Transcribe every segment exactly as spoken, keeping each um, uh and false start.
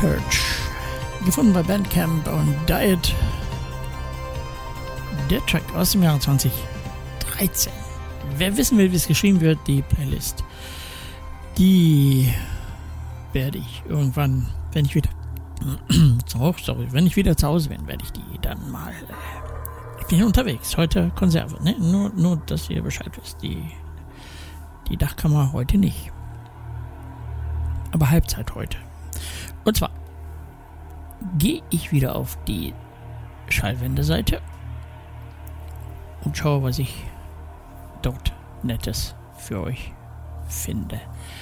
Purge. Gefunden bei Bandcamp und Diet. Der Track aus dem Jahre zwanzig dreizehn. Wer wissen will, wie es geschrieben wird, die Playlist, die werde ich irgendwann, wenn ich wieder oh, sorry, wenn ich wieder zu Hause bin, werde ich die dann mal äh, ich bin unterwegs, heute Konserve, ne? Nur, nur, dass ihr Bescheid wisst, die, die Dachkammer heute nicht. Aber Halbzeit heute. Und zwar gehe ich wieder auf die Schallwende-Seite und schaue, was ich dort Nettes für euch finde.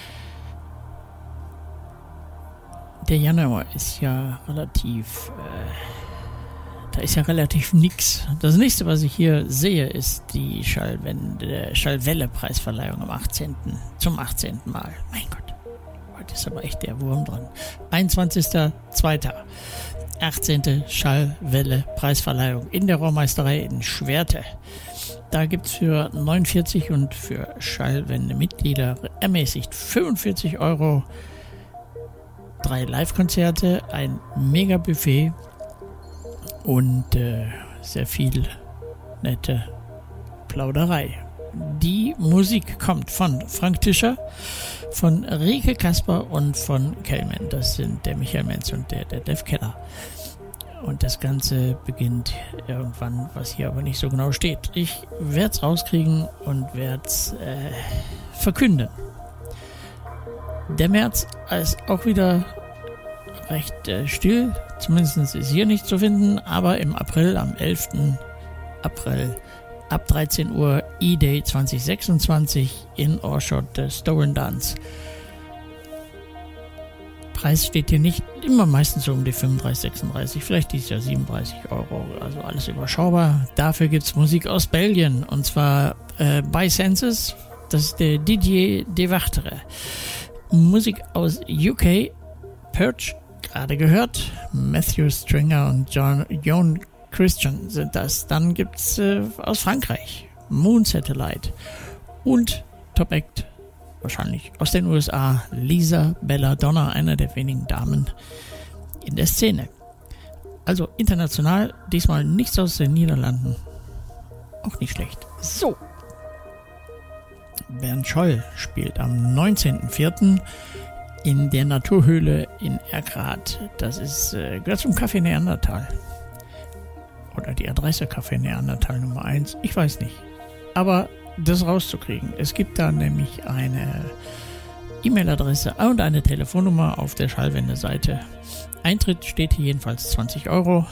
Der Januar ist ja relativ, äh, da ist ja relativ nix. Das nächste, was ich hier sehe, ist die Schallwende, Schallwelle-Preisverleihung am achtzehnten zum achtzehnten Mal. Mein Gott, heute ist aber echt der Wurm dran. einundzwanzigster zweiter achtzehnte Schallwelle-Preisverleihung in der Rohrmeisterei in Schwerte. Da gibt es für neunundvierzig und für Schallwende-Mitglieder ermäßigt fünfundvierzig Euro drei Live-Konzerte, ein Mega-Buffet und äh, sehr viel nette Plauderei. Die Musik kommt von Frank Tischer, von Rieke Kasper und von Kellman. Das sind der Michael Menz und der, der Def Keller. Und das Ganze beginnt irgendwann, was hier aber nicht so genau steht. Ich werde es rauskriegen und werde es äh, verkünden. Der März ist auch wieder recht äh, still, zumindest ist hier nicht zu finden, aber im April, am elften April ab dreizehn Uhr E-Day zwanzig sechsundzwanzig in Orshot, der Stolen Dance. Preis steht hier nicht, immer meistens so um die fünfunddreißig, sechsunddreißig, vielleicht dieses Jahr siebenunddreißig Euro, also alles überschaubar. Dafür gibt es Musik aus Belgien und zwar äh, by Senses, das ist der Didier Devartre. Musik aus U K, Purge, gerade gehört, Matthew Stringer und John, John Christian sind das. Dann gibt es äh, aus Frankreich Moon Satellite und Top Act, wahrscheinlich aus den U S A, Lisa Belladonna, einer der wenigen Damen in der Szene. Also international, diesmal nichts aus den Niederlanden. Auch nicht schlecht. So. Bernd Scholl spielt am neunzehnten vierten in der Naturhöhle in Erkrath. Das ist, äh, gehört zum Café Neandertal. Oder die Adresse Café Neandertal Nummer eins. Ich weiß nicht. Aber das rauszukriegen. Es gibt da nämlich eine E-Mail-Adresse und eine Telefonnummer auf der Schallwende-Seite. Eintritt steht hier jedenfalls zwanzig Euro.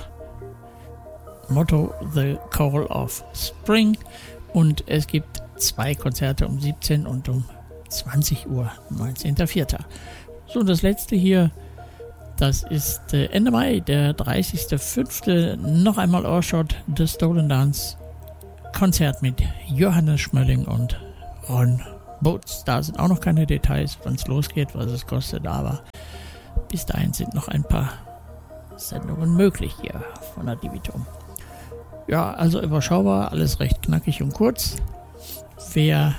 Motto The Call of Spring. Und es gibt zwei Konzerte um siebzehn und um zwanzig Uhr, neunzehnten vierten So, das letzte hier, das ist äh, Ende Mai, der dreißigsten fünften Noch einmal Orshot, The Stolen Dance. Konzert mit Johannes Schmölling und Ron Boots. Da sind auch noch keine Details, wann es losgeht, was es kostet, aber bis dahin sind noch ein paar Sendungen möglich hier von der Divitum. Ja, also überschaubar, alles recht knackig und kurz. Wer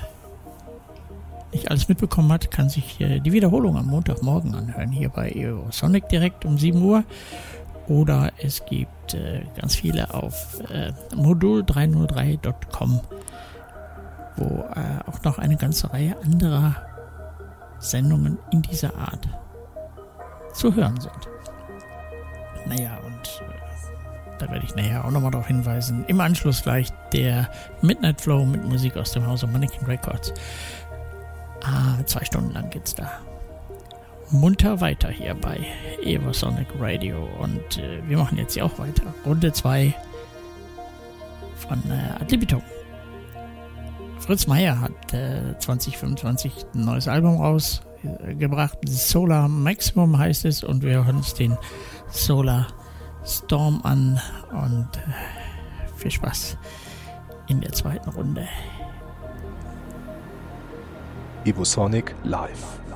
nicht alles mitbekommen hat, kann sich äh, die Wiederholung am Montagmorgen anhören, hier bei Eurosonic direkt um sieben Uhr. Oder es gibt äh, ganz viele auf äh, modul dreihundertdrei Punkt com, wo äh, auch noch eine ganze Reihe anderer Sendungen in dieser Art zu hören sind. Naja, und äh, da werde ich nachher auch nochmal darauf hinweisen. Im Anschluss gleich der Midnight Flow mit Musik aus dem Hause Mannequin Records. Ah, zwei Stunden lang geht's da munter weiter hier bei Eversonic Radio und äh, wir machen jetzt hier auch weiter. Runde zwei von äh, Ad libitum. Fritz Meier hat äh, zwanzig fünfundzwanzig ein neues Album rausgebracht. Solar Maximum heißt es und wir hören uns den Solar Storm an und äh, viel Spaß in der zweiten Runde. Evosonic Live.